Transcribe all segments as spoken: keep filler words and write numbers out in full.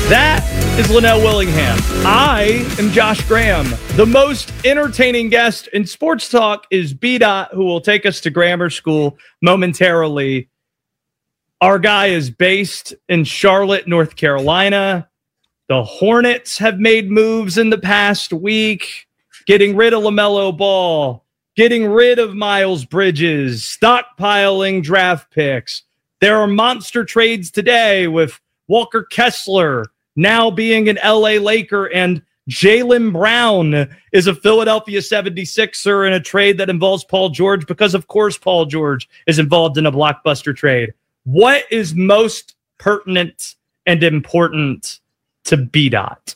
That is Linnell Willingham. I am Josh Graham. The most entertaining guest in sports talk is B-Dot, who will take us to grammar school momentarily. Our guy is based in Charlotte, North Carolina. The Hornets have made moves in the past week, getting rid of LaMelo Ball, getting rid of Miles Bridges, stockpiling draft picks. There are monster trades today with Walker Kessler now being an L A Laker, and Jaylen Brown is a Philadelphia seventy-sixer in a trade that involves Paul George because, of course, Paul George is involved in a blockbuster trade. What is most pertinent and important to B-Dot?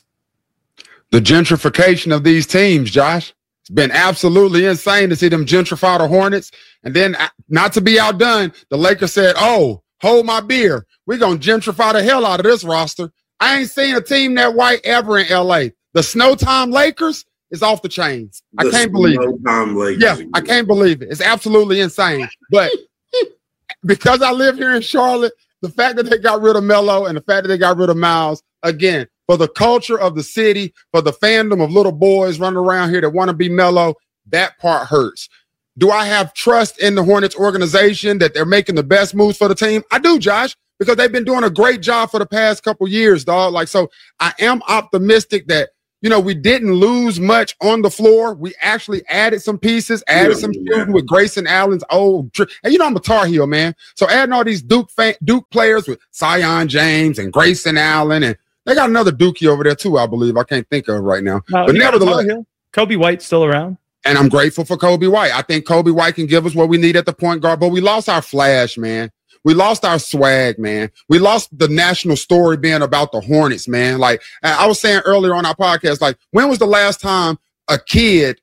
The gentrification of these teams, Josh. It's been absolutely insane to see them gentrify the Hornets. And then, not to be outdone, the Lakers said, oh, hold my beer. We're going to gentrify the hell out of this roster. I ain't seen a team that white ever in L A. The Snowtime Lakers is off the chains. The I can't believe it. Lakers. Yeah, I can't believe it. It's absolutely insane. But because I live here in Charlotte, the fact that they got rid of Melo and the fact that they got rid of Miles, again, for the culture of the city, for the fandom of little boys running around here that want to be Melo, that part hurts. Do I have trust in the Hornets organization that they're making the best moves for the team? I do, Josh, because they've been doing a great job for the past couple years, dog. Like, so I am optimistic that, you know, we didn't lose much on the floor. We actually added some pieces, added yeah, some yeah. shooting with Grayson Allen's old trick. And you know, I'm a Tar Heel, man. So adding all these Duke fan, Duke players with Zion James and Grayson Allen, and they got another Dookie over there too, I believe. I can't think of right now. Uh, but nevertheless, Kobe White's still around. And I'm grateful for Kobe White. I think Kobe White can give us what we need at the point guard, but we lost our flash, man. We lost our swag, man. We lost the national story being about the Hornets, man. Like I was saying earlier on our podcast, like when was the last time a kid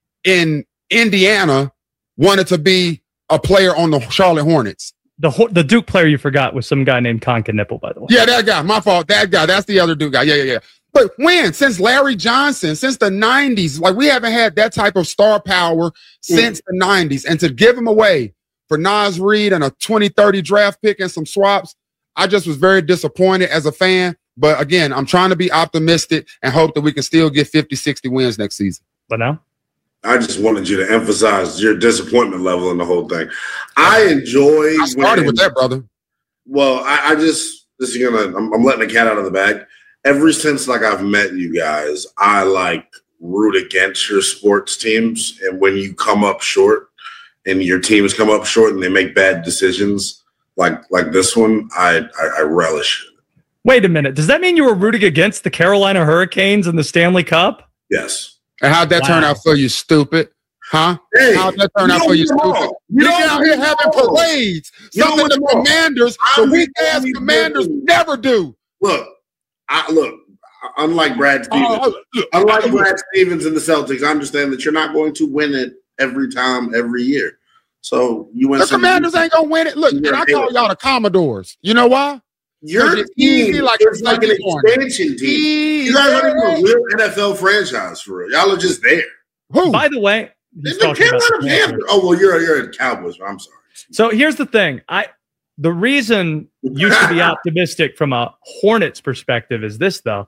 in Indiana wanted to be a player on the Charlotte Hornets? The the Duke player you forgot was some guy named Conka Nipple, by the way. Yeah, that guy. My fault. That guy. That's the other Duke guy. Yeah, yeah, yeah. But when? Since Larry Johnson, since the nineties, like we haven't had that type of star power since mm. the nineties. And to give him away for Naz Reid and a twenty thirty draft pick and some swaps, I just was very disappointed as a fan. But again, I'm trying to be optimistic and hope that we can still get fifty, sixty wins next season. But now? I just wanted you to emphasize your disappointment level in the whole thing. I enjoy. I started when, with that, brother. Well, I, I just this is gonna. I'm, I'm letting the cat out of the bag. Ever since like I've met you guys, I like root against your sports teams, and when you come up short, and your teams come up short, and they make bad decisions, like like this one, I I, I relish it. Wait a minute. Does that mean you were rooting against the Carolina Hurricanes in the Stanley Cup? Yes. And how'd that wow. turn out for you, stupid? Huh? Hey, how'd that turn out for you, stupid? You're out here having parades, something the Commanders, the weak-ass Commanders never do. Look, I, look. Unlike Brad Stevens, oh, look, unlike Brad Stevens and the Celtics, I understand that you're not going to win it every time, every year. So you win. The Commanders ain't gonna win it. Look, and I call y'all the Commodores. You know why? Your team easy like it's like an expansion team. You guys aren't even a real N F L franchise for real. Y'all are just there. Who? By the way, the Carolina Panthers. Oh well, you're you're a Cowboys. I'm sorry. So here's the thing. I the reason you should be optimistic from a Hornets perspective is this, though.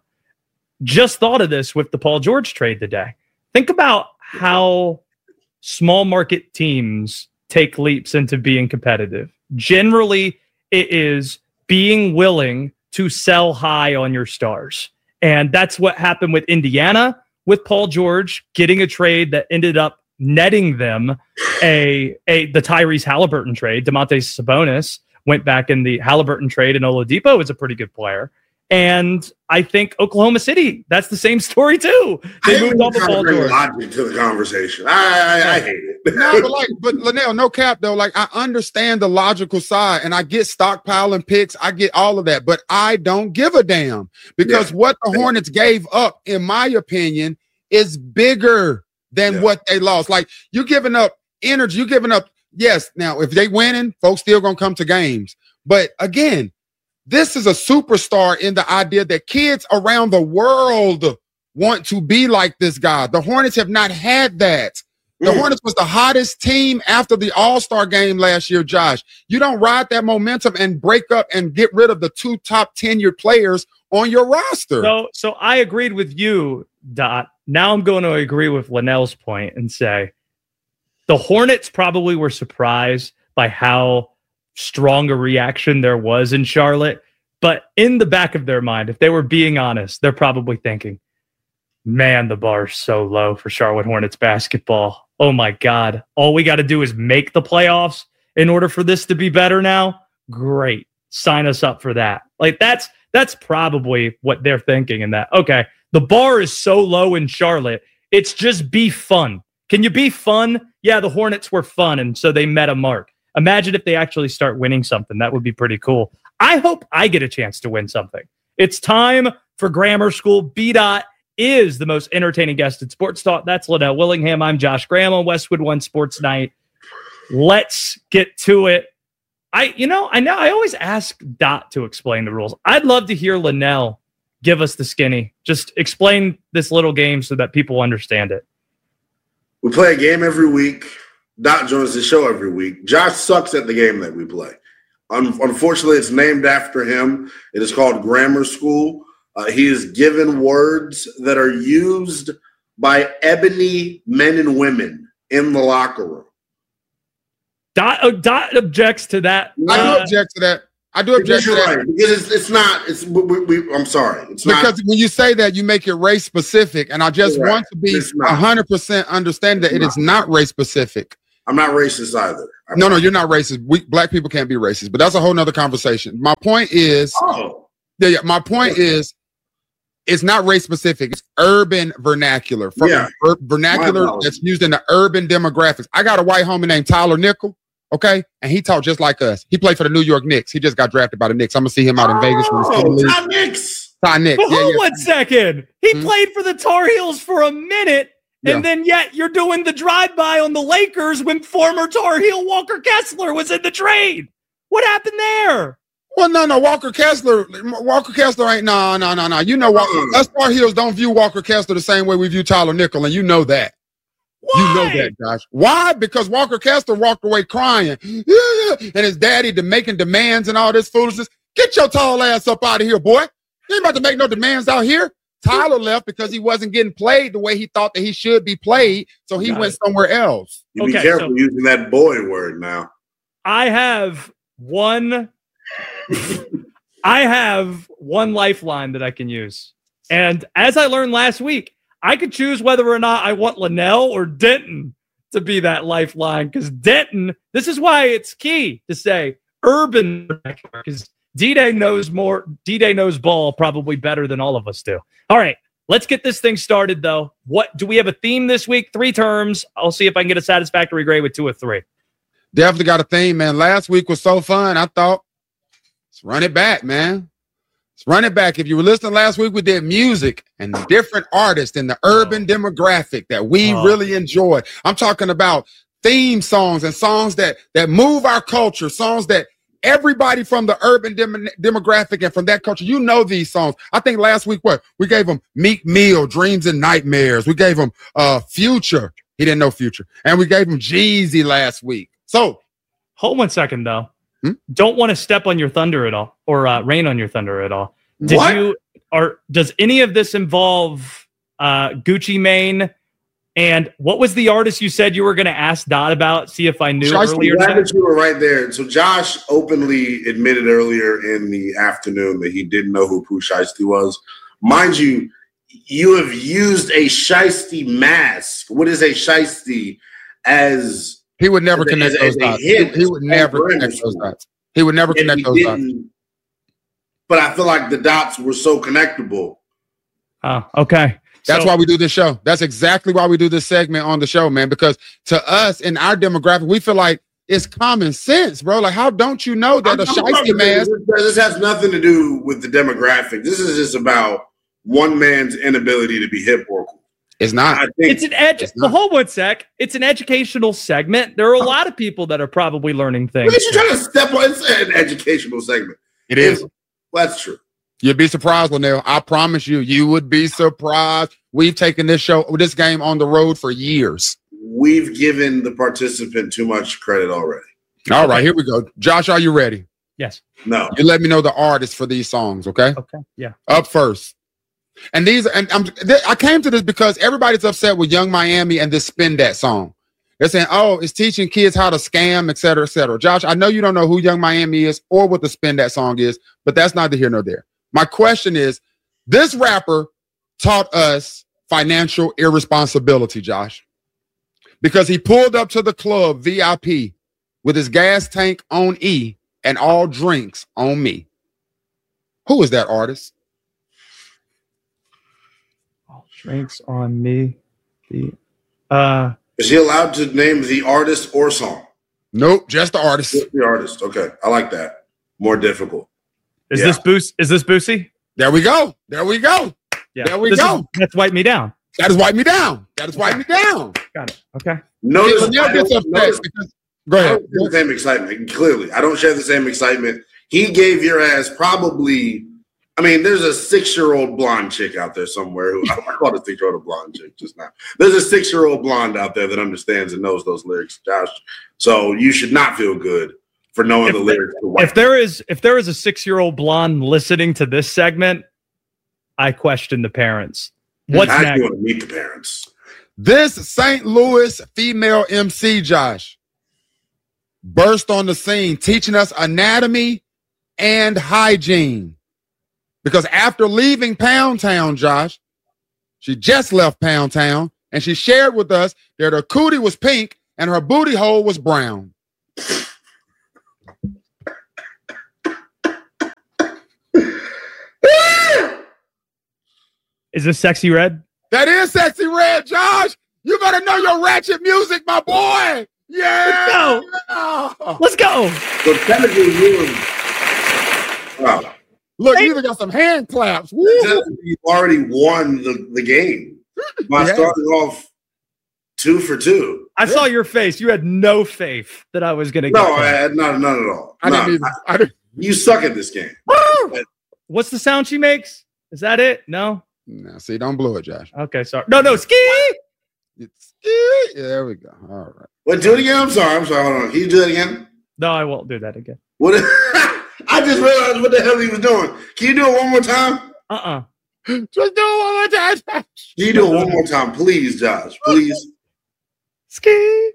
Just thought of this with the Paul George trade today. Think about how small market teams take leaps into being competitive. Generally, it is being willing to sell high on your stars. And that's what happened with Indiana with Paul George getting a trade that ended up netting them a, a the Tyrese Halliburton trade. Domantas Sabonis went back in the Halliburton trade, and Oladipo is a pretty good player. And I think Oklahoma City, that's the same story too. They I moved off of Paul George. Logic to the conversation. I, I, I hate it. No, but like, but Linnell, no cap though. Like, I understand the logical side, and I get stockpiling picks. I get all of that, but I don't give a damn because yeah. what the Hornets gave up, in my opinion, is bigger than yeah. what they lost. Like, you giving up energy, you giving up. Yes, now if they winning, folks still gonna come to games. But again, this is a superstar in the idea that kids around the world want to be like this guy. The Hornets have not had that The mm. Hornets was the hottest team after the All-Star game last year, Josh. You don't ride that momentum and break up and get rid of the two top tenured players on your roster. So, so I agreed with you, Dot. Now I'm going to agree with Linnell's point and say the Hornets probably were surprised by how strong a reaction there was in Charlotte. But in the back of their mind, if they were being honest, they're probably thinking, man, the bar's so low for Charlotte Hornets basketball. Oh, my God. All we got to do is make the playoffs in order for this to be better now? Great. Sign us up for that. Like, that's that's probably what they're thinking in that. Okay, the bar is so low in Charlotte. It's just be fun. Can you be fun? Yeah, the Hornets were fun, and so they met a mark. Imagine if they actually start winning something. That would be pretty cool. I hope I get a chance to win something. It's time for Grammar School. B-Dot is the most entertaining guest in Sports Talk. That's Linnell Willingham. I'm Josh Graham on Westwood One Sports Night. Let's get to it. I, you know, I know I always ask Dot to explain the rules. I'd love to hear Linnell give us the skinny. Just explain this little game so that people understand it. We play a game every week. Dot joins the show every week. Josh sucks at the game that we play. Un- unfortunately, it's named after him. It is called Grammar School. Uh, he is given words that are used by ebony men and women in the locker room. Dot, uh, Dot objects to that. I do uh, object to that. I do object to that. Right, because it's, it's not. It's we, we, I'm sorry. It's because not, when you say that, you make it race specific, and I just right. want to be one hundred percent understand that it's it not. is not race specific. I'm not racist either. I'm no, not. no, you're not racist. We, black people can't be racist, but that's a whole nother conversation. My point is, oh. yeah, yeah, my point yeah. is, it's not race specific. It's urban vernacular. From yeah. ur- vernacular that's used in the urban demographics. I got a white homie named Tyler Nickel. Okay, and he talked just like us. He played for the New York Knicks. He just got drafted by the Knicks. I'm gonna see him out in oh, Vegas. For Ty Knicks. Ty Knicks. Well, yeah, hold yeah. one second. He mm-hmm. played for the Tar Heels for a minute, and yeah. then yet you're doing the drive-by on the Lakers when former Tar Heel Walker Kessler was in the trade. What happened there? Well, no, no, Walker Kessler. Walker Kessler ain't no, no, no, no. You know, Walker, us Tar Heels don't view Walker Kessler the same way we view Tyler Nickel, and you know that. Why? You know that, Josh. Why? Because Walker Kessler walked away crying. Yeah, yeah. And his daddy de- making demands and all this foolishness. Get your tall ass up out of here, boy. You ain't about to make no demands out here. Tyler left because he wasn't getting played the way he thought that he should be played, so he Got went it. somewhere else. You okay, be careful so using that boy word now. I have one I have one lifeline that I can use. And as I learned last week, I could choose whether or not I want Linnell or Denton to be that lifeline, because Denton, this is why it's key to say urban, because D-Day knows more. D-Day knows ball probably better than all of us do. All right, let's get this thing started, though. What do we have a theme this week? Three terms. I'll see if I can get a satisfactory grade with two or three. Definitely got a theme, man. Last week was so fun. I thought, let's run it back, man. Let's run it back. If you were listening last week, we did music and different artists in the urban oh. demographic that we oh. really enjoy. I'm talking about theme songs and songs that that move our culture, songs that everybody from the urban dem- demographic and from that culture, you know these songs. I think last week, what? We gave them Meek Mill, Dreams and Nightmares. We gave them uh, Future. He didn't know Future. And we gave him Jeezy last week. So. Hold one second, though. Hmm? Don't want to step on your thunder at all or uh, rain on your thunder at all. Did what? you or does any of this involve uh, Gucci Mane? And what was the artist you said you were going to ask Dot about? See if I knew Josh, earlier. Glad that you were right there. So Josh openly admitted earlier in the afternoon that he didn't know who Pooh Shiesty was. Mind you, you have used a Shiesty mask. What is a Shiesty as? He would never connect those dots. He, he would never connect those dots. He would never connect those dots. But I feel like the dots were so connectable. Oh, okay. That's so, why we do this show. That's exactly why we do this segment on the show, man. Because to us, in our demographic, we feel like it's common sense, bro. Like, how don't you know that I'm, a shiesty mask? This has nothing to do with the demographic. This is just about one man's inability to be hip or cool. It's not. I think it's an edu- well, hold one sec. It's an educational segment. There are a lot of people that are probably learning things. What are you trying to step on? It's an educational segment. It is. It's, well, that's true. You'd be surprised, Linnell. I promise you, you would be surprised. We've taken this show, this game on the road for years. we've given the participant too much credit already. All right, here we go. Josh, are you ready? Yes. No. You let me know the artist for these songs, okay? Okay. Yeah. Up first. And these, and I'm, I came to this because everybody's upset with Young Miami and this Spin That song. They're saying, oh, it's teaching kids how to scam, et cetera, et cetera. Josh, I know you don't know who Young Miami is or what the Spin That song is, but that's neither here nor there. My question is, this rapper taught us financial irresponsibility, Josh, because he pulled up to the club V I P with his gas tank on E and all drinks on me. Who is that artist? All drinks on me. The uh Is he allowed to name the artist or song? Nope, just the artist. Just the artist. Okay. I like that. More difficult. is Yeah. this Boost is this Boosie? There we go. There we go. Yeah. There we This go. is- that's Wipe Me Down. That is Wipe Me Down. That is Wipe Me Down. Got it. Okay. Notice, Linnell I gets don't- upset notice because- go I ahead. don't share the same excitement. Clearly, I don't share the same excitement. He gave your ass probably. I mean, there's a six-year-old blonde chick out there somewhere who I called a six-year-old a blonde chick just now. There's a six-year-old blonde out there that understands and knows those lyrics, Josh. So you should not feel good for knowing If the the- lyrics. To White If there is if there is a six-year-old blonde listening to this segment, I question the parents. What's How do next? you want to meet the parents? This Saint Louis female M C, Josh, burst on the scene teaching us anatomy and hygiene. Because after leaving Pound Town, Josh, she just left Pound Town, and she shared with us that her cootie was pink and her booty hole was brown. Is this Sexy Red? That is Sexy Red, Josh. You better know your ratchet music, my boy. Yeah. Let's go. So technically, you wow. Look, you even got some hand claps. Woo. Technically, you already won the, the game by Yeah. starting off two for two. I saw your face. You had no faith that I was going to get No, I that. had none, none at all. I None. didn't even. I didn't. You suck at this game. What's the sound she makes? Is that it? No? No, see, don't blow it, Josh. Okay, sorry. No, no, ski. It's, yeah, there we go. All right. Wait, do it again. I'm sorry. I'm sorry. Hold on. Can you do it again? No, I won't do that again. What? I just realized what the hell he was doing. Can you do it one more time? Uh-uh. Just do it one more time. Can you do it one more time, please, Josh? Please. Ski.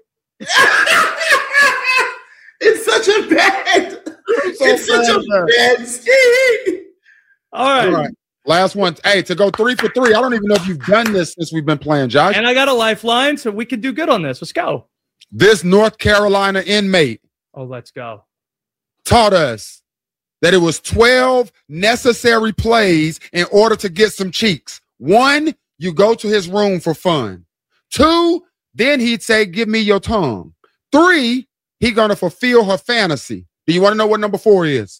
It's such a bad. So It's such a bad. bad scheme. All right. All right. Last one. Hey, to go three for three. I don't even know if you've done this since we've been playing, Josh. And I got a lifeline, so we could do good on this. Let's go. This North Carolina inmate Oh, let's go. taught us that it was twelve necessary plays in order to get some cheeks. One, you go to his room for fun. Two, then he'd say, give me your tongue. Three, he gonna fulfill her fantasy. Do you want to know what number four is?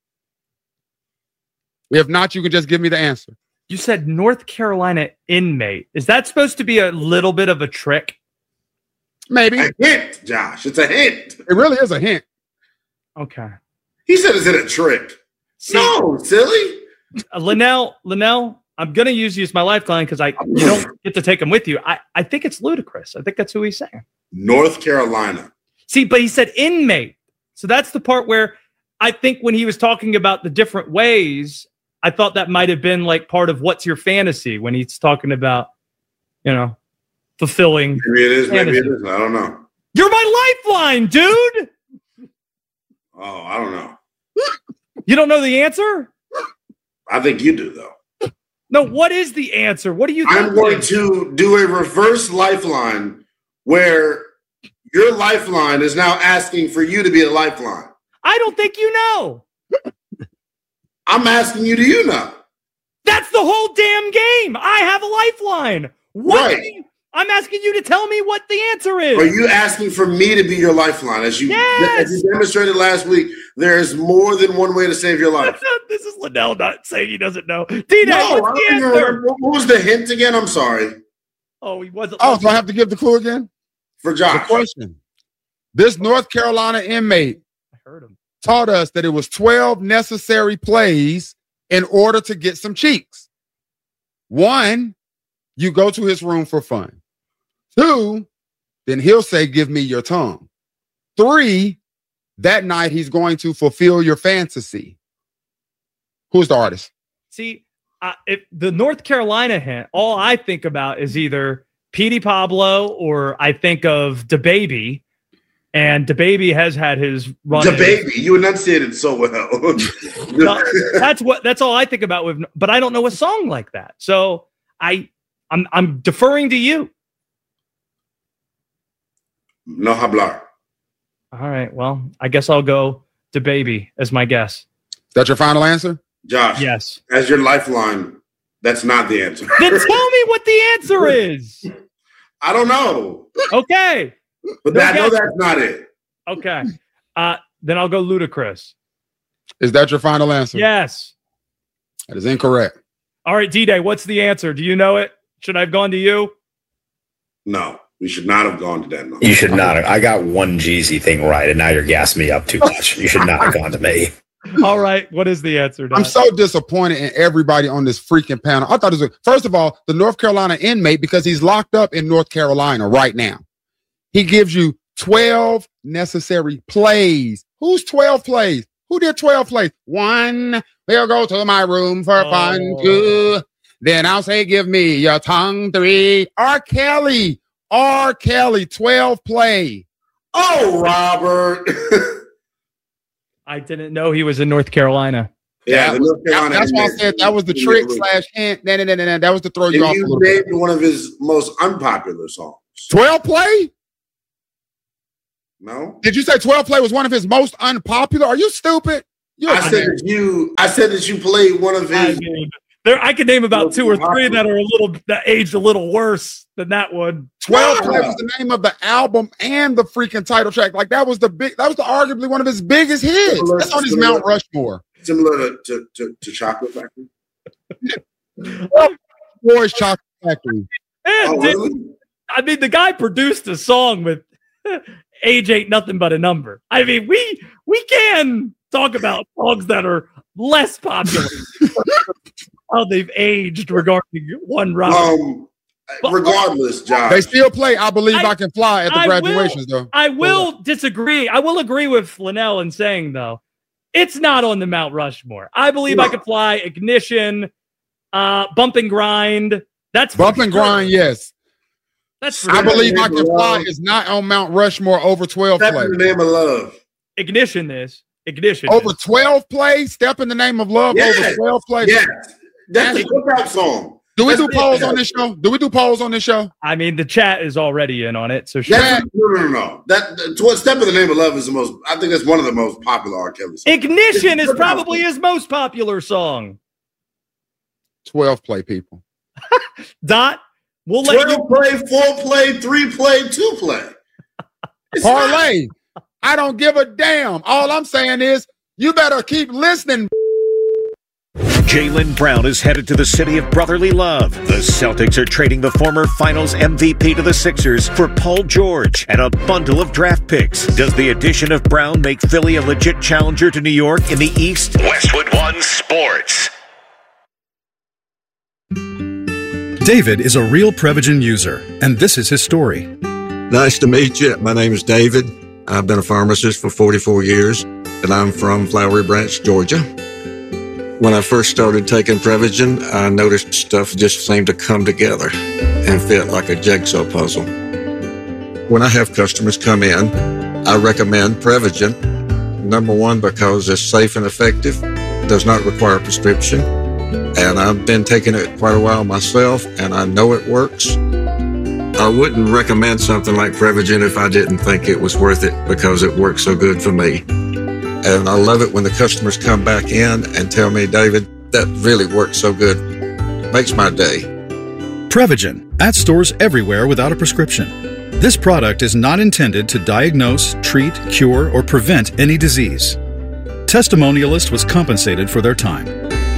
If not, you can just give me the answer. You said North Carolina inmate. Is that supposed to be a little bit of a trick? Maybe. A hint, Josh. It's a hint. It really is a hint. Okay. He said it's in a trick. See, No, silly. uh, Linnell, Linnell, I'm going to use you as my lifeline because I you don't get to take him with you. I, I think it's ludicrous. I think that's who he's saying. North Carolina. See, but he said inmate. So that's the part where I think when he was talking about the different ways, I thought that might have been like part of what's your fantasy when he's talking about, you know, fulfilling. Maybe it is. Maybe it Fantasy. is. I don't know. You're my lifeline, dude. Oh, I don't know. You don't know the answer? I think you do, though. No, what is the answer? What do you think? I'm going to do a reverse lifeline where your lifeline is now asking for you to be a lifeline. I don't think you know. I'm asking you, do you know? That's the whole damn game. I have a lifeline. What? Right. do you- I'm asking you to tell me what the answer is. Are you asking for me to be your lifeline? As you, Yes. as you demonstrated last week, there is more than one way to save your life. This is Linnell not saying he doesn't know. D-Day, No, I what's don't the even answer? remember. What was the hint again? I'm sorry. Oh, he wasn't. Oh, so I have to give the clue again? For The Josh. question. This North Carolina inmate I heard him. taught us that it was twelve necessary plays in order to get some cheeks. One, you go to his room for fun. Two, then he'll say, give me your tongue. Three, that night he's going to fulfill your fantasy. Who's the artist? See, uh, if the North Carolina hint, all I think about is either Petey Pablo or I think of DaBaby. And DaBaby has had his run. DaBaby, you enunciated so well. No, that's what. That's all I think about with. But I don't know a song like that, so I, I'm, I'm deferring to you. No hablar. All right. Well, I guess I'll go DaBaby as my guess. Is that your final answer? Josh. Yes. As your lifeline, that's not the answer. Then tell me what the answer is. I don't know. Okay. But No that, no, guess. that's not it. Okay. Uh, then I'll go Ludacris. Is that your final answer? Yes. That is incorrect. All right, D-Day, what's the answer? Do you know it? Should I have gone to you? No, we should not have gone to Denver. You should not have. I got one Jeezy thing right, and now you're gassing me up too much. You should not have gone to me. All right. What is the answer, Don? I'm so disappointed in everybody on this freaking panel. I thought it was, a, first of all, the North Carolina inmate, because he's locked up in North Carolina right now. He gives you twelve necessary plays. Who's twelve plays? Who did twelve plays? One, we'll go to my room for Oh. fun. Two, then I'll say, give me your tongue. Three, R. Kelly. R. Kelly, twelve play. Oh, Robert. I didn't know he was in North Carolina. yeah, the North That- Carolina that's why I inmate. said that was the trick slash hint. Nah, nah, nah, nah, nah. That was to throw And you off a you little bit. named one of his most unpopular songs. twelve play? No? Did you say twelve play was one of his most unpopular? Are you stupid? You're I said that you I said that you played one of I his mean, there, I could name about two or three that are a little that aged a little worse than that one. twelve Yeah. play was the name of the album and the freaking title track. Like that was the big that was the arguably one of his biggest hits. Similar- That's on his similar- Mount Rushmore. similar to, to, to, to Chocolate Factory. Boys Chocolate Factory. And Oh, did- really? I mean, the guy produced a song with "Age Ain't Nothing But a Number." I mean, we we can talk about songs that are less popular, how they've aged regarding one round. Um, regardless, Josh. They still play I Believe I, I- Can Fly at the I graduations though. I will disagree. I will agree with Linnell in saying, though, it's not on the Mount Rushmore. I Believe I No. Could Fly, Ignition, uh, Bump and Grind. That's for Bump and sure. Grind, yes. That's for I sure. Believe I Can Love. Fly is not on Mount Rushmore over twelve Step play. in the name of love. Ignition is. Ignition Over is. twelve play, Step in the Name of Love Yes. over twelve play. Yes. That's a cookout song. Do we do That's- polls on this show? Do we do polls on this show? I mean, the chat is already in on it. So sure. That's, no, no, no, no. That, that Step in the Name of Love is the most, I think that's one of the most popular R. Kelly songs. Ignition is probably his most popular song. twelve play people. Dot, we'll let you. twelve play, four play, three play, two play. It's not- Parlay. I don't give a damn. All I'm saying is you better keep listening. Jaylen Brown is headed to the city of brotherly love. The Celtics are trading the former Finals M V P to the Sixers for Paul George and a bundle of draft picks. Does the addition of Brown make Philly a legit challenger to New York in the East? Westwood One Sports. David is a real Prevagen user, and this is his story. Nice to meet you. My name is David. I've been a pharmacist for forty-four years, and I'm from Flowery Branch, Georgia. When I first started taking Prevagen, I noticed stuff just seemed to come together and fit like a jigsaw puzzle. When I have customers come in, I recommend Prevagen. Number one, because it's safe and effective, does not require a prescription, and I've been taking it quite a while myself, and I know it works. I wouldn't recommend something like Prevagen if I didn't think it was worth it because it works so good for me. And I love it when the customers come back in and tell me, David, that really works so good. Makes my day. Prevagen, at stores everywhere without a prescription. This product is not intended to diagnose, treat, cure, or prevent any disease. Testimonialist was compensated for their time.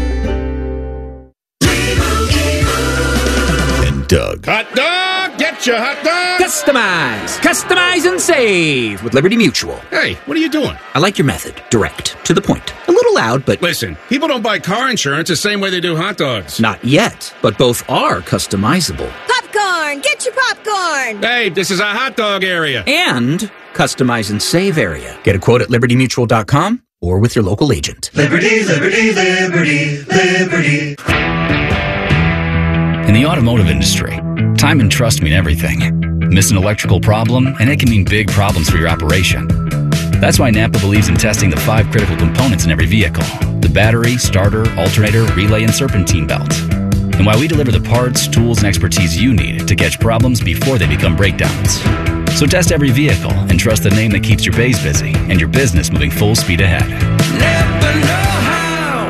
And Doug. Hot dog, get your hot dog. Customize, customize and save with Liberty Mutual. Hey, what are you doing? I like your method. Direct, to the point. A little loud, but Listen, people don't buy car insurance the same way they do hot dogs. not yet. But both are customizable. Popcorn! popcorn! Get your popcorn! Hey, this is a hot dog area. And customize and save area. Get a quote at liberty mutual dot com or with your local agent. Liberty, liberty, liberty, liberty. In the automotive industry, time and trust mean everything. Miss an electrical problem, and it can mean big problems for your operation. That's why Napa believes in testing the five critical components in every vehicle: the battery, starter, alternator, relay, and serpentine belt. And why we deliver the parts, tools, and expertise you need to catch problems before they become breakdowns. So test every vehicle and trust the name that keeps your bays busy and your business moving full speed ahead. Never know how.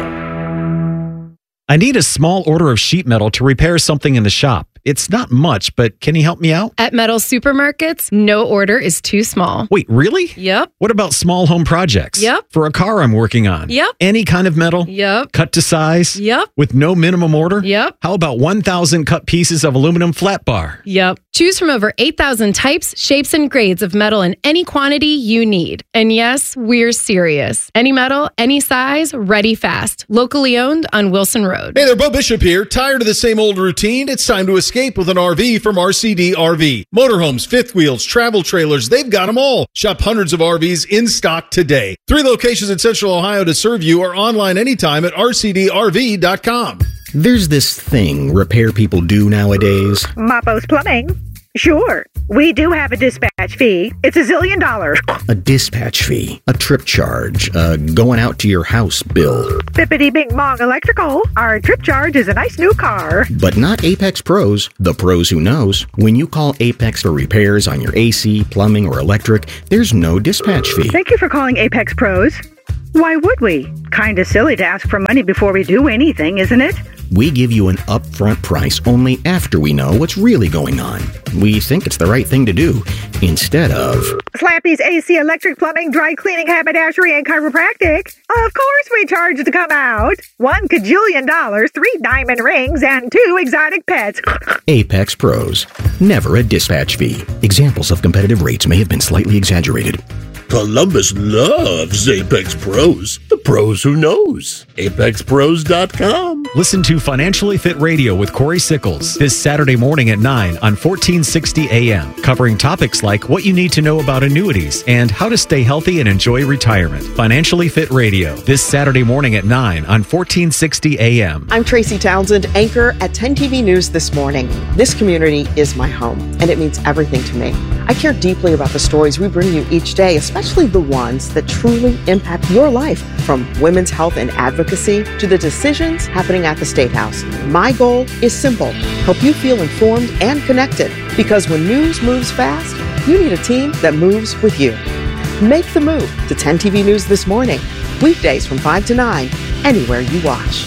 I need a small order of sheet metal to repair something in the shop. It's not much, but can you help me out? At Metal Supermarkets, no order is too small. Wait, really? Yep. What about small home projects? Yep. For a car I'm working on? Yep. Any kind of metal? Yep. Cut to size? Yep. With no minimum order? Yep. How about one thousand cut pieces of aluminum flat bar? Yep. Choose from over eight thousand types, shapes, and grades of metal in any quantity you need. And yes, we're serious. Any metal, any size, ready fast. Locally owned on Wilson Road. Hey there, Bo Bishop here. Tired of the same old routine? It's time to escape with an R V from R C D R V. Motorhomes, fifth wheels, travel trailers, they've got them all. Shop hundreds of R Vs in stock today. Three locations in Central Ohio to serve you, or online anytime at R C D R V dot com. There's this thing repair people do nowadays. Mappo's Plumbing. Sure, we do have a dispatch fee. It's a zillion dollars. A dispatch fee, a trip charge, a going out to your house bill. Bippity Bing Bong Electrical. Our trip charge is a nice new car. But not Apex Pros, the pros who knows. When you call Apex for repairs on your A C, plumbing, or electric, there's no dispatch fee. Thank you for calling Apex Pros. Why would we? Kinda silly to ask for money before we do anything, isn't it? We give you an upfront price only after we know what's really going on. We think it's the right thing to do, instead of Slappy's A C, electric, plumbing, dry cleaning, haberdashery, and chiropractic. Of course we charge to come out. One cajillion dollars, three diamond rings, and two exotic pets. Apex Pros. Never a dispatch fee. Examples of competitive rates may have been slightly exaggerated. Columbus loves Apex Pros. The pros who knows. Apex Pros dot com. Listen to Financially Fit Radio with Corey Sickles this Saturday morning at nine on fourteen sixty A M, covering topics like what you need to know about annuities and how to stay healthy and enjoy retirement. Financially Fit Radio this Saturday morning at nine on fourteen sixty A M. I'm Tracy Townsend, anchor at ten T V News this morning. This community is my home, and it means everything to me. I care deeply about the stories we bring you each day, especially the ones that truly impact your life, from women's health and advocacy to the decisions happening at the State House. My goal is simple: help you feel informed and connected, because when news moves fast, you need a team that moves with you. Make the move to ten T V News this morning, weekdays from five to nine, anywhere you watch.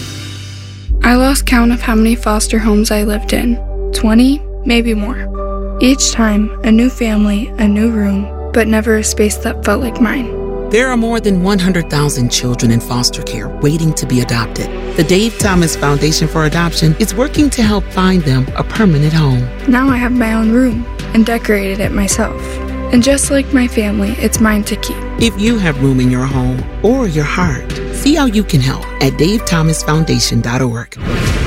I lost count of how many foster homes I lived in. twenty, maybe more. Each time, a new family, a new room, but never a space that felt like mine. There are more than one hundred thousand children in foster care waiting to be adopted. The Dave Thomas Foundation for Adoption is working to help find them a permanent home. Now I have my own room and decorated it myself. And just like my family, it's mine to keep. If you have room in your home or your heart, see how you can help at dave thomas foundation dot org.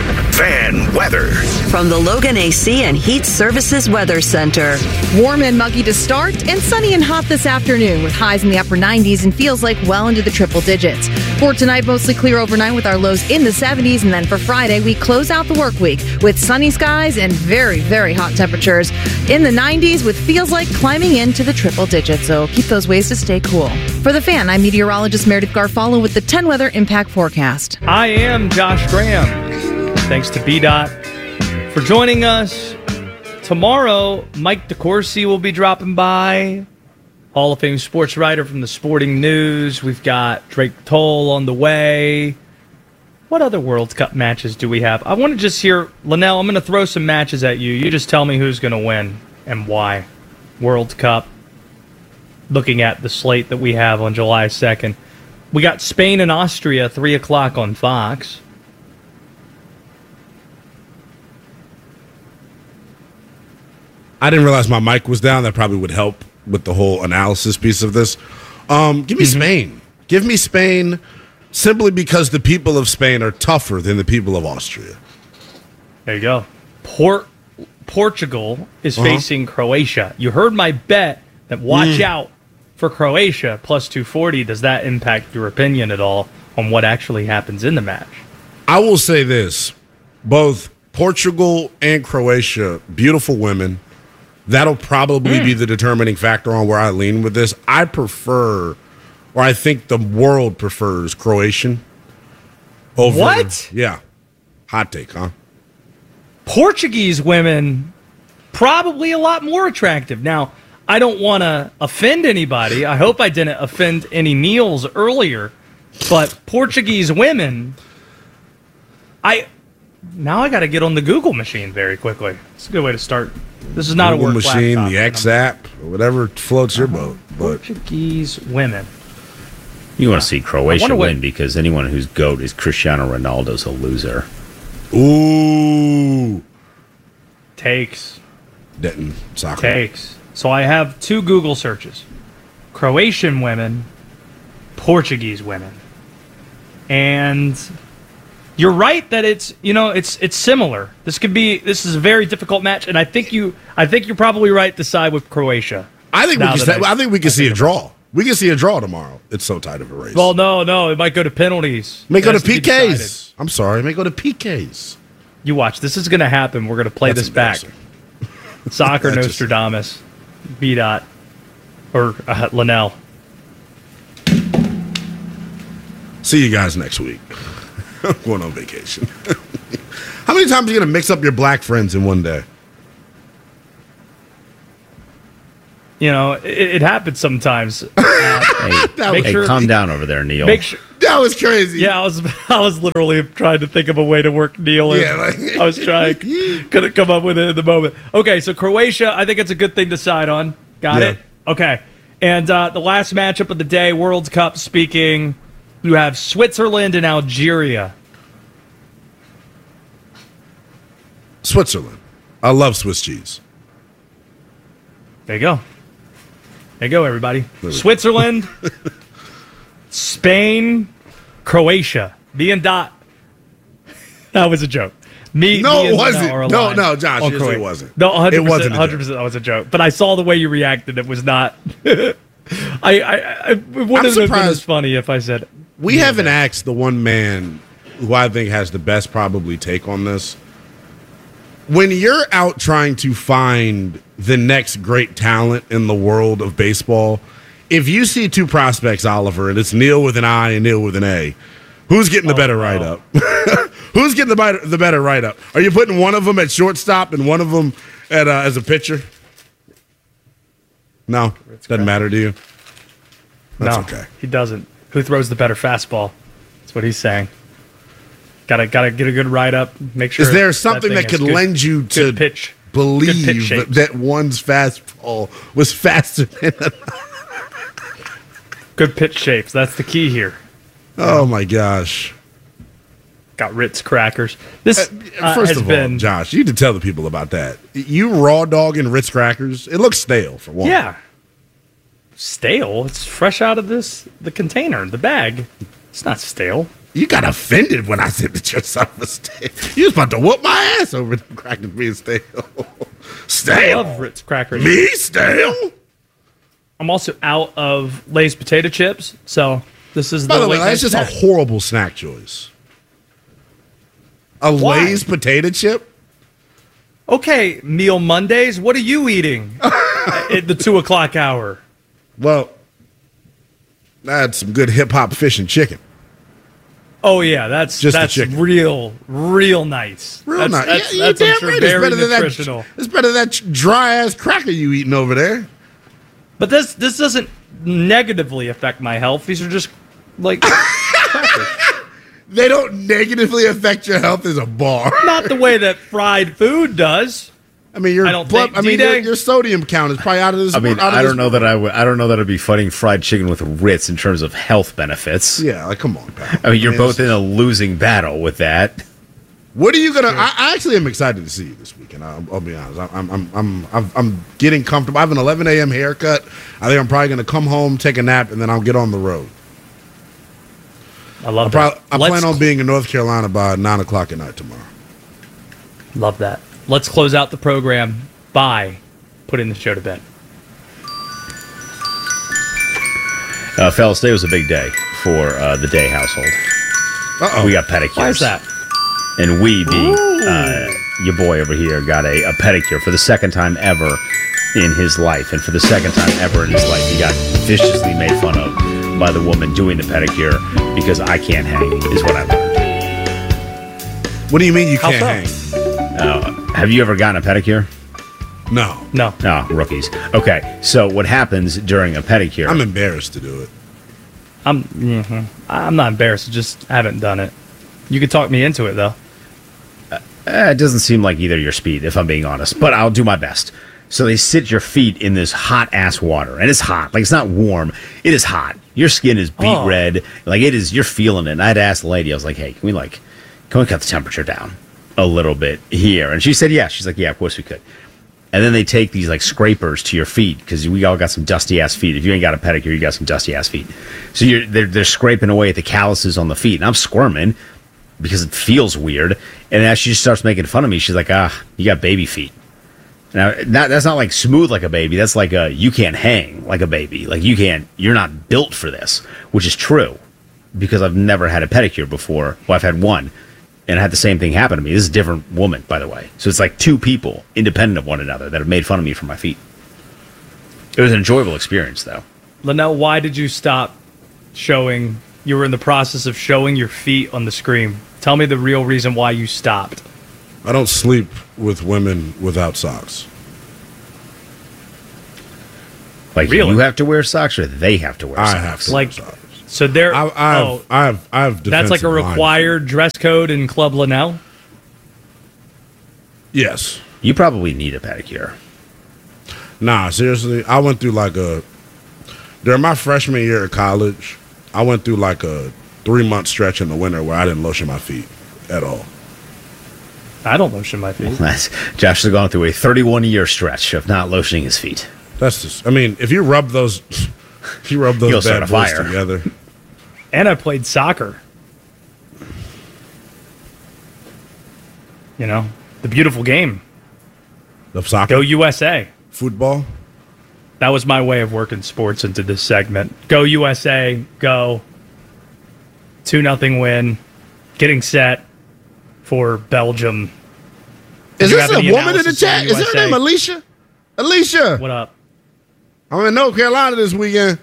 Fan weather from the Logan A C and Heat Services Weather Center. Warm and muggy to start, and sunny and hot this afternoon with highs in the upper nineties and feels like well into the triple digits. For tonight, mostly clear overnight with our lows in the seventies, and then for Friday, we close out the work week with sunny skies and very, very hot temperatures in the nineties with feels like climbing into the triple digits, so keep those ways to stay cool. For The Fan, I'm meteorologist Meredith Garfalo with the ten Weather Impact Forecast. I am Josh Graham. Thanks to B DOT for joining us. Tomorrow, Mike DeCourcy will be dropping by. Hall of Fame sports writer from the Sporting News. We've got Drake Toll on the way. What other World Cup matches do we have? I want to just hear, Linnell, I'm going to throw some matches at you. You just tell me who's going to win and why. World Cup. Looking at the slate that we have on July second. We got Spain and Austria, three o'clock on Fox. I didn't realize my mic was down. That probably would help with the whole analysis piece of this. Um, give me mm-hmm. Spain. Give me Spain simply because the people of Spain are tougher than the people of Austria. There you go. Port Portugal is Uh-huh. facing Croatia. You heard my bet that watch Mm. out for Croatia plus two forty. Does that impact your opinion at all on what actually happens in the match? I will say this. Both Portugal and Croatia, beautiful women. That'll probably Mm. be the determining factor on where I lean with this. I prefer, or I think the world prefers Croatian over. What? Yeah. Hot take, huh? Portuguese women probably a lot more attractive. Now, I don't want to offend anybody. I hope I didn't offend any Neils earlier, but Portuguese women, I now I got to get on the Google machine very quickly. It's a good way to start. This is not Google a work machine, laptop, the and X I'm- app, or whatever floats your boat. But Portuguese women. You want to see I Croatia wonder what- win because anyone who's GOAT is Cristiano Ronaldo's a loser. Ooh. Takes. Denton soccer. Takes. So I have two Google searches. Croatian women, Portuguese women. And you're right that it's, you know, it's it's similar. This could be this is a very difficult match, and I think you I think you're probably right to side with Croatia. I think we Now can. that I, I think we can see a draw. We can see a draw tomorrow. It's so tight of a race. Well, no, no, it might go to penalties. May It go to has be P Ks. I'm sorry. May go to P Ks. You watch. This is going to happen. We're going to play That's this back. Soccer That just- Nostradamus. B. Dot. Or uh, Linnell. See you guys next week. I'm going on vacation. How many times are you going to mix up your black friends in one day? You know, it, it happens sometimes. Uh, Hey, make hey, sure- calm down over there, Neil. Make sure. That was crazy. Yeah, I was I was literally trying to think of a way to work Neil in. Yeah, like- I was trying, couldn't come up with it in the moment. Okay, so Croatia, I think it's a good thing to side on. Got Yeah. it? Okay. And uh, the last matchup of the day, World Cup speaking, you have Switzerland and Algeria. Switzerland. I love Swiss cheese. There you go. There you go, everybody. Switzerland, Spain, Croatia. Me and Dot. That was a joke. Me, No, me it and wasn't. Dot are No, aligned no, Josh, on seriously, Croatia. it wasn't. No, one hundred percent, It wasn't a one hundred percent that was a joke. But I saw the way you reacted. It was not. I, I, I, it wouldn't have been surprised. as funny if I said. We haven't asked the one man who I think has the best probably take on this. When you're out trying to find the next great talent in the world of baseball, if you see two prospects, Oliver, and it's Neil with an I and Neil with an A, who's getting the Oh, better write-up? Who's getting the better, the better write-up? Are you putting one of them at shortstop and one of them at uh, as a pitcher? No, doesn't matter to you. That's no, okay. he doesn't. Who throws the better fastball? That's what he's saying. Gotta gotta get a good write up. Make sure. Is there something thing that, has could good- lend you to good pitch, good pitch believe shapes. that one's fastball was faster than another? Good pitch shapes. That's the key here. Oh my gosh! Got Ritz crackers. This uh, First has of been all, Josh, you need to tell the people about that. You raw dogging Ritz crackers. It looks stale for one. yeah stale. It's fresh out of this the container, the bag. It's not stale. You got offended when I said that your son was stale. You was about to whoop my ass over the crackers being stale. Stale. I love Ritz crackers. Me stale. I'm also out of Lay's potato chips, so this is By the the way, late that's night just a snack. horrible snack choice. A Why? Lay's potato chip. Okay, meal Mondays. What are you eating at the two o'clock hour? Well, that's some good hip hop fish and chicken. Oh yeah, that's Just the that's chicken. real, real nice. Real that's, nice. That's, yeah, that's, you're I'm damn sure, right. It's very better than nutritional. that. It's better than that dry ass cracker you eating over there. But this this doesn't negatively affect my health. These are just like crackers. They don't negatively affect your health as a bar. Not the way that fried food does. I mean, your I don't blood, think I mean, D-Day? your, your sodium count is probably out of this. I mean, out of I this don't know that I would. I don't know that I'd be fighting fried chicken with Ritz in terms of health benefits. Yeah, like come on, pal. I mean, you're Man, both in a losing battle with that. What are you gonna? I, I actually am excited to see you this weekend. I'll, I'll be honest. I'm, I'm, I'm, I'm, I'm getting comfortable. I have an eleven a.m. haircut. I think I'm probably gonna come home, take a nap, and then I'll get on the road. I love I, probably, that. I Let's plan on being in North Carolina by nine o'clock at night tomorrow. Love that. Let's close out the program by putting the show to bed. Uh, fellas, today was a big day for uh, the Day household. Uh-oh. We got pedicures. Why is that? And we, being uh, your boy over here, got a, a pedicure for the second time ever in his life. And for the second time ever in his life, he got viciously made fun of by the woman doing the pedicure because I can't hang, is what I learned. What do you mean you How can't so? hang? Uh, have you ever gotten a pedicure? No. No. No, rookies. Okay, so what happens during a pedicure? I'm embarrassed to do it. I'm mm-hmm. I'm not embarrassed. I just haven't done it. You could talk me into it, though. Uh, it doesn't seem like either your speed, if I'm being honest, but I'll do my best. So they sit your feet in this hot-ass water, and it's hot. Like, it's not warm. It is hot. Your skin is beet Oh. red. Like, it is, you're feeling it. And I'd asked the lady, I was like, hey, can we, like, can we cut the temperature down a little bit here? And she said, yeah. She's like, yeah, of course we could. And then they take these, like, scrapers to your feet, because we all got some dusty-ass feet. If you ain't got a pedicure, you got some dusty-ass feet. So you're, they're, they're scraping away at the calluses on the feet. And I'm squirming because it feels weird. And as she starts making fun of me, she's like, ah, you got baby feet. Now, not, that's not like smooth like a baby. That's like a, you can't hang like a baby. Like, you can't, you're not built for this, which is true, because I've never had a pedicure before. Well, I've had one. And I had the same thing happen to me. This is a different woman, by the way. So it's like two people, independent of one another, that have made fun of me for my feet. It was an enjoyable experience, though. Linnell, why did you stop showing? You were in the process of showing your feet on the screen. Tell me the real reason why you stopped. I don't sleep with women without socks. Like, Really? you have to wear socks, or they have to wear I socks? have to Like, wear socks. so there. I, I have, oh, I have, I have that's like a defensive line. required dress code in Club Linnell. Yes. You probably need a pedicure. Nah, seriously. I went through like a, during my freshman year of college, I went through like a three-month stretch in the winter where I didn't lotion my feet at all. I don't lotion my feet. That's, Josh has gone through a thirty-one-year stretch of not lotioning his feet. That's just, I mean, if you rub those, if you rub You'll those start bad a boys fire. together. And I played soccer. You know, the beautiful game. The soccer? Go U S A. Football? That was my way of working sports into this segment. Go U S A, go. two nothing win. Getting set for Belgium. Is Did you this have a any woman in the analysis on chat? Is her U S A? name Alicia? Alicia! What up? I'm in North Carolina this weekend.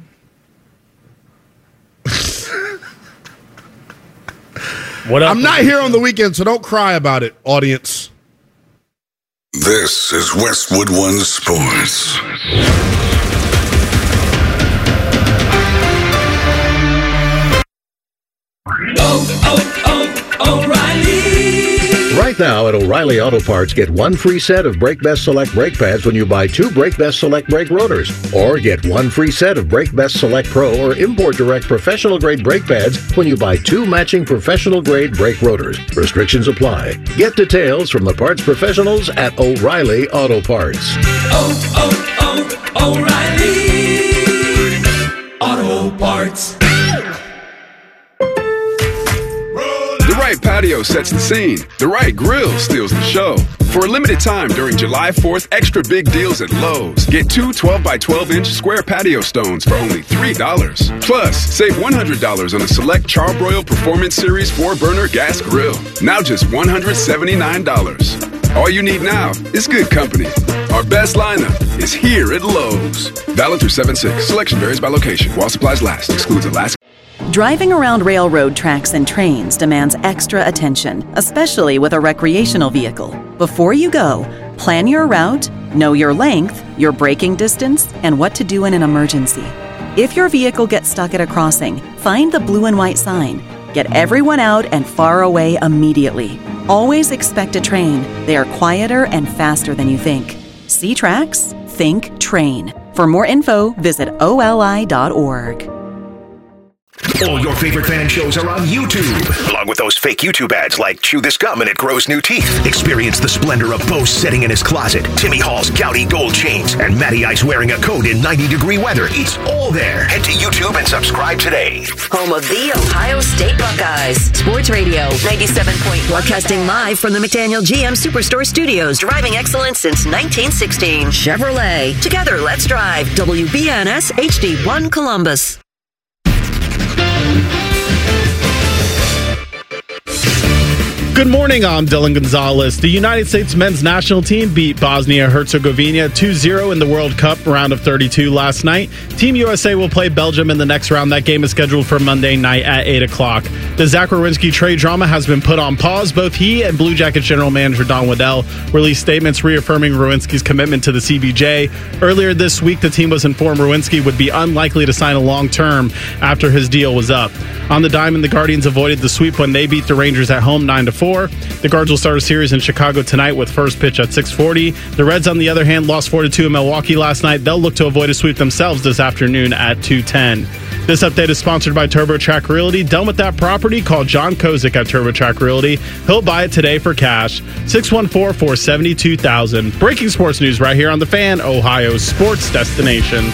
What up? I'm not here on the weekend, so don't cry about it, audience. This is Westwood One Sports. Oh, oh, oh, O'Reilly. Right now at O'Reilly Auto Parts, get one free set of Brake Best Select brake pads when you buy two Brake Best Select brake rotors. Or get one free set of Brake Best Select Pro or Import Direct professional grade brake pads when you buy two matching professional grade brake rotors. Restrictions apply. Get details from the parts professionals at O'Reilly Auto Parts. Oh, oh, oh, O'Reilly. Auto Parts. The right patio sets the scene. The right grill steals the show. For a limited time during July fourth, extra big deals at Lowe's. Get two twelve by twelve inch square patio stones for only three dollars. Plus, save one hundred dollars on a select Charbroil Performance Series four burner gas grill. Now just one hundred seventy-nine dollars. All you need now is good company. Our best lineup is here at Lowe's. Valid through seven six. Selection varies by location. While supplies last. Excludes Alaska. Driving around railroad tracks and trains demands extra attention, especially with a recreational vehicle. Before you go, plan your route, know your length, your braking distance, and what to do in an emergency. If your vehicle gets stuck at a crossing, find the blue and white sign. Get everyone out and far away immediately. Always expect a train. They are quieter and faster than you think. See tracks? Think train. For more info, visit O L I dot org. All your favorite fan shows are on YouTube, along with those fake YouTube ads like Chew This Gum and It Grows New Teeth. Experience the splendor of Bo sitting in his closet, Timmy Hall's Gouty gold chains, and Matty Ice wearing a coat in ninety degree weather. It's all there. Head to YouTube and subscribe today. Home of the Ohio State Buckeyes. Sports Radio ninety-seven point one. Broadcasting live from the McDaniel G M Superstore Studios. Driving excellence since nineteen sixteen. Chevrolet. Together, let's drive. W B N S H D one Columbus. Good morning, I'm Dylan Gonzalez. The United States men's national team beat Bosnia-Herzegovina two zero in the World Cup round of thirty-two last night. Team U S A will play Belgium in the next round. That game is scheduled for Monday night at eight o'clock. The Zach Werenski trade drama has been put on pause. Both he and Blue Jackets general manager Don Waddell released statements reaffirming Werenski's commitment to the C B J. Earlier this week, the team was informed Werenski would be unlikely to sign a long term after his deal was up. On the diamond, the Guardians avoided the sweep when they beat the Rangers at home nine to four. The Guards will start a series in Chicago tonight with first pitch at six forty. The Reds, on the other hand, lost four to two in Milwaukee last night. They'll look to avoid a sweep themselves this afternoon at two ten. This update is sponsored by TurboTrack Realty. Done with that property? Call John Kozik at TurboTrack Realty. He'll buy it today for cash. six one four, four seven two, two thousand. Breaking sports news right here on The Fan, Ohio's sports destination.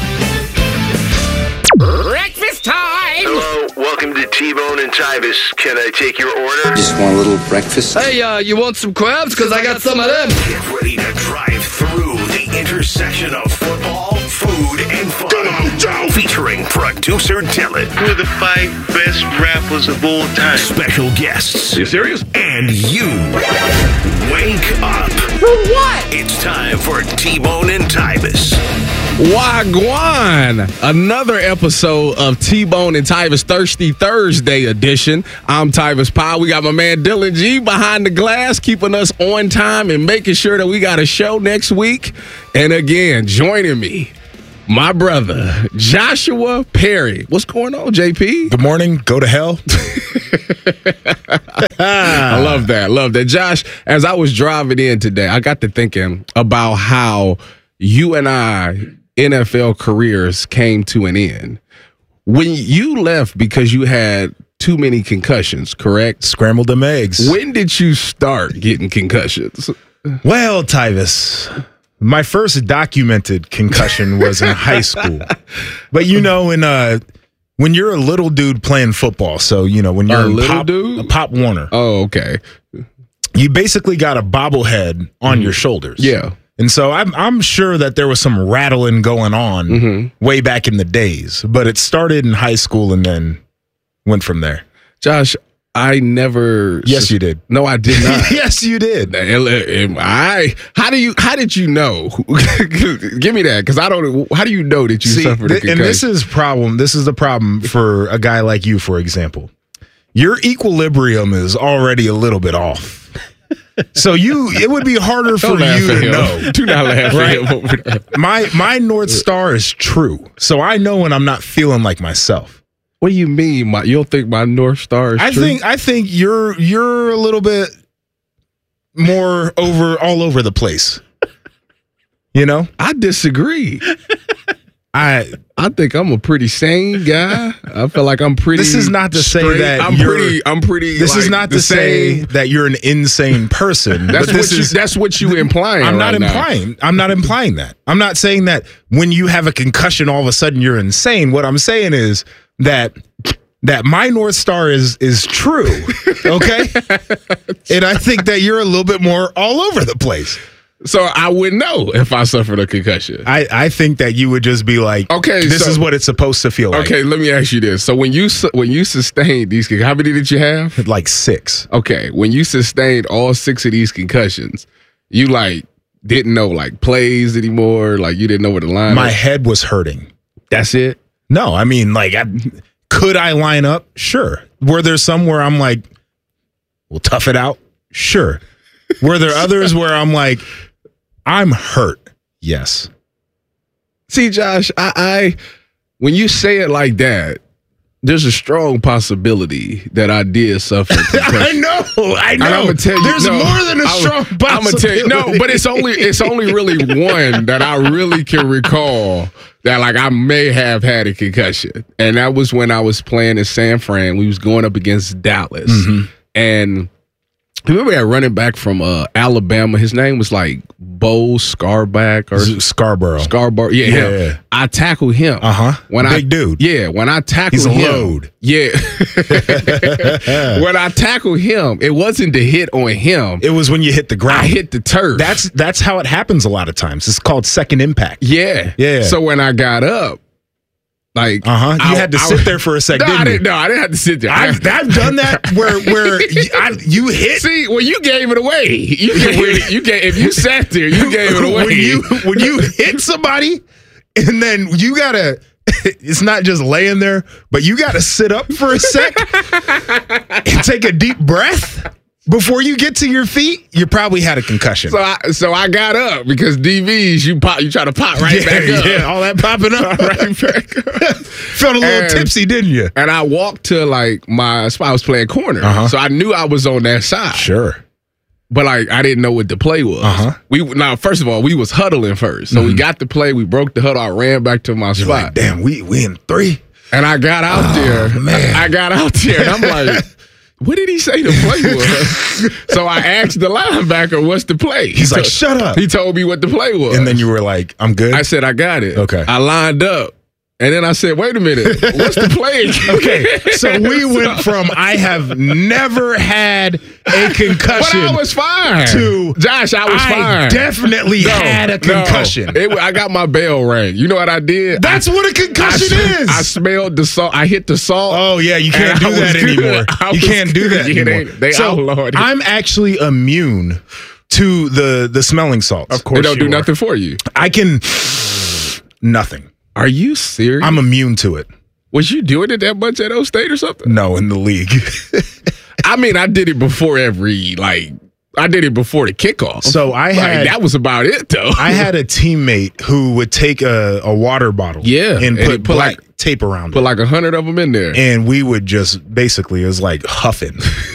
Breakfast time! Hello, welcome to T-Bone and Tyvis. Can I take your order? Just want a little breakfast. Hey, uh, you want some crabs? Because I got some of them. Get ready to drive through the intersection of football, food, and fun. Come on, Joe! Featuring producer Dylan. Who are the five best rappers of all time? Special guests. Are you serious? And you. Wake up. For what? It's time for T-Bone and Tyvis. Wagwan! Another episode of T-Bone and Tyvis Thirsty Thursday edition. I'm Tyvis Powell. We got my man Dylan G behind the glass, keeping us on time and making sure that we got a show next week. And again, joining me, my brother, Joshua Perry. What's going on, J P? Good morning. Go to hell. I love that. Love that. Josh, as I was driving in today, I got to thinking about how you and I, N F L careers came to an end. When you left because you had too many concussions, correct? Scrambled them eggs. When did you start getting concussions? Well, Tyvis, my first documented concussion was in high school. But you know, in uh, when you're a little dude playing football, so you know when you're a in little Pop, dude, Pop Warner. Oh, okay. You basically got a bobblehead on mm-hmm. your shoulders. Yeah. And so I'm I'm sure that there was some rattling going on mm-hmm. way back in the days, but it started in high school and then went from there. Josh, I never. Yes, you did. No, I did not. Yes, you did. I. How do you? How did you know? Give me that, because I don't. How do you know that you See, suffered a concussion? And this is problem. This is the problem for a guy like you, for example. Your equilibrium is already a little bit off. So you, it would be harder for you to him. know. Do not laugh right? at him over there. My my North Star is true, so I know when I'm not feeling like myself. What do you mean? My, you don't think my North Star is I true? think I think you're you're a little bit more over all over the place. You know, I disagree. I I think I'm a pretty sane guy. I feel like I'm pretty. This is not to straight. say that I'm you're, pretty. I'm pretty. This like, is not to say same. that you're an insane person. That's but what this you. is, That's what you implying. I'm not right implying. Now. I'm not implying that. I'm not saying that when you have a concussion, all of a sudden you're insane. What I'm saying is that that my North Star is is true. Okay, and I think that you're a little bit more all over the place. So I wouldn't know if I suffered a concussion. I, I think that you would just be like, okay, this so, is what it's supposed to feel like. Okay, let me ask you this. So when you when you sustained these, how many did you have? Like six. Okay, when you sustained all six of these concussions, you like didn't know like plays anymore. Like you didn't know where to line. My up. head was hurting. That's it. No, I mean like, I, could I line up? Sure. Were there some where I'm like, we'll tough it out? Sure. Were there others where I'm like, I'm hurt? Yes. See, Josh, I, I when you say it like that, there's a strong possibility that I did suffer. I know, I know. And I'm gonna tell you, there's no, more than a I'm, strong possibility. I'm gonna tell you, no, but it's only it's only really one that I really can recall that like I may have had a concussion, and that was when I was playing in San Fran. We was going up against Dallas, Mm-hmm. and remember that running back from uh, Alabama? His name was like Bo Scarback or Scarborough. Scarborough, yeah, Yeah, him. yeah. I tackled him. Uh huh. When Big I, dude. Yeah, when I tackled He's a him. load. Yeah. When I tackled him, it wasn't to hit on him. It was when you hit the ground. I hit the turf. That's that's how it happens a lot of times. It's called second impact. Yeah. Yeah. So when I got up, like uh huh, you I- had to I- sit there for a second. No, I didn't didn't. you? No, I didn't have to sit there. I've, I- I've done that where where y- I, you hit. See, well, you gave it away. You gave it, you gave if you sat there, you gave it away. When you when you hit somebody, and then you gotta. It's not just laying there, but you gotta sit up for a sec and take a deep breath before you get to your feet. You probably had a concussion. So I so I got up because D Vs you pop you try to pop right yeah, back up. yeah, all that popping up. right back up. Felt a little And- tipsy, didn't you? And I walked to like my spot. I was playing corner, Uh-huh. so I knew I was on that side. Sure. But like I didn't know what the play was. Uh-huh. We now first of all we was huddling first, so we Mhm. got the play. We broke the huddle. I ran back to my You're spot. like, damn, we we in three. And I got out Oh, there. man. I got out there, and I'm like, what did he say the play was? So I asked the linebacker, what's the play? He's He like, to- shut up. He told me what the play was. And then you were like, I'm good. I said, I got it. Okay. I lined up. And then I said, wait a minute, what's the play again? Okay, so we went from I have never had a concussion. But I was fine. To Josh, I was I fine. definitely No, had a no. concussion. It, I got my bell rang. You know what I did? That's I, what a concussion I, is. I smelled the salt. I hit the salt. Oh yeah, you can't and do I was that good. anymore. I You was can't do that good. Yeah, anymore. They, they so outlawed it. I'm actually immune to the the smelling salts. Of course, they don't you do are. nothing for you. I can nothing. Are you serious? I'm immune to it. Was you doing it that much at O State or something? No, in the league. I mean, I did it before every like. I did it before the kickoff. So I Like, had that was about it though. I had a teammate who would take a, a water bottle, Yeah, and and put, he put black like- tape around Put it, like a hundred of them in there. and we would just basically it was like huffing.